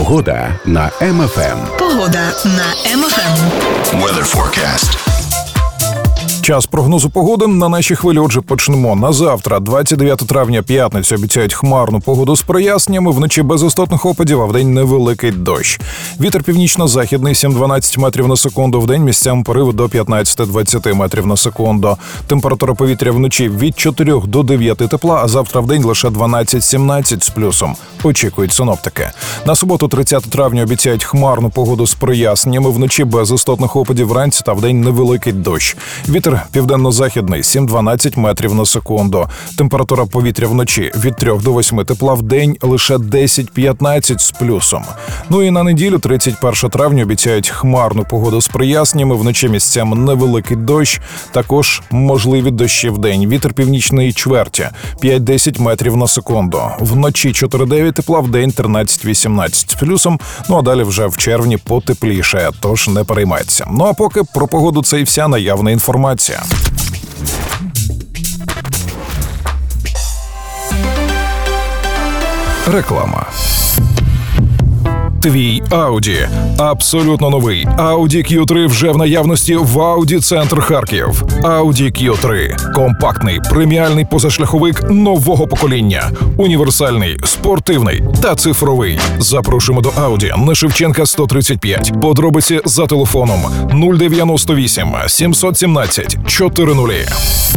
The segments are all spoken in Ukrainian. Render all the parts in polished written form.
Погода на МФМ. Погода на МФМ. Weather forecast. Час прогнозу погоди на нашій хвилі. Отже, почнемо. На завтра, 29 травня, п'ятницю, обіцяють хмарну погоду з проясненнями, вночі без істотних опадів, а вдень невеликий дощ. Вітер північно-західний 7-12 метрів на секунду, вдень місцями пориви до 15-20 метрів на секунду. Температура повітря вночі від 4 до 9 тепла, а завтра вдень лише 12-17 з плюсом. Очікують синоптики. На суботу, 30 травня, обіцяють хмарну погоду з проясненнями, вночі без істотних опадів, вранці та вдень невеликий дощ. Вітер південно-західний 7-12 метрів на секунду. Температура повітря вночі від 3 до 8 тепла, вдень лише 10-15 з плюсом. Ну і на неділю, 31 травня, обіцяють хмарну погоду з проясненнями, вночі місцями невеликий дощ, також можливі дощі вдень. Вітер північної чверті 5-10 метрів на секунду. Вночі 4-9 тепла, вдень 13-18 з плюсом, ну а далі вже в червні потепліше, тож не переймайтеся. Ну а поки про погоду це і вся наявна інформація. Реклама. Твій Audi. Абсолютно новий Audi Q3 вже в наявності в Audi Центр Харків. Audi Q3 – компактний, преміальний позашляховик нового покоління. Універсальний, спортивний та цифровий. Запрошуємо до Audi на Шевченка 135. Подробиці за телефоном 098 717 400.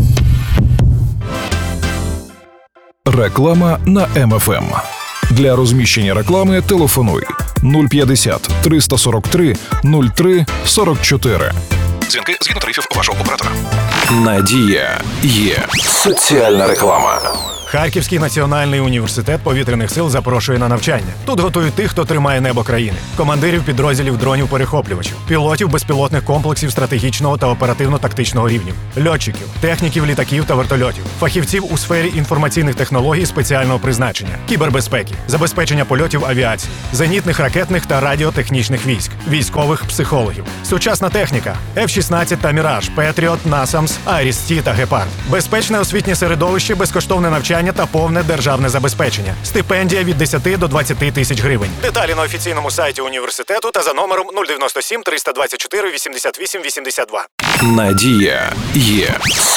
Реклама на МФМ. Для розміщення реклами телефонуй 050 343 03 44. Дзвінки згідно тарифів вашого оператора. Надія є. Соціальна реклама. Харківський національний університет повітряних сил запрошує на навчання. Тут готують тих, хто тримає небо країни. Командирів підрозділів дронів-перехоплювачів, пілотів безпілотних комплексів стратегічного та оперативно-тактичного рівнів, льотчиків, техніків літаків та вертольотів, фахівців у сфері інформаційних технологій спеціального призначення, кібербезпеки, забезпечення польотів авіації, зенітних ракетних та радіотехнічних військ, військових психологів, сучасна техніка, F-16 та Міраж, Петріот, Насамс, Айріс-Ті та Гепард, безпечне освітнє середовище, безкоштовне навчання та повне державне забезпечення. Стипендія від 10 до 20 тисяч гривень. Деталі на офіційному сайті університету та за номером 097 324 88 82. Надія є.